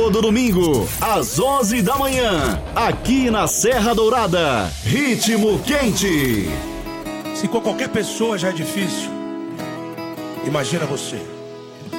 Todo domingo, às 11 da manhã, aqui na Serra Dourada, Ritmo Quente. Se com qualquer pessoa já é difícil, imagina você.